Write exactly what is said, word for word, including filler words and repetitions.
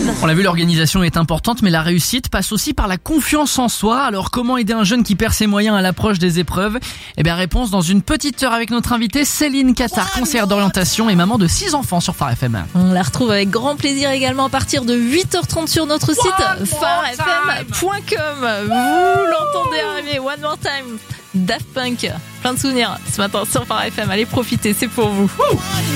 On l'a vu, l'organisation est importante, mais la réussite passe aussi par la confiance en soi. Alors comment aider un jeune qui perd ses moyens à l'approche des épreuves? Eh bien, réponse dans une petite heure avec notre invitée Céline Cattard, conseillère d'orientation et maman de six enfants sur Phare F M. On la retrouve avec grand plaisir également à partir de huit heures trente sur notre site phare f m point com. Vous l'entendez arriver, one more time. Daft Punk, plein de souvenirs ce matin sur Phare F M. Allez profiter, c'est pour vous.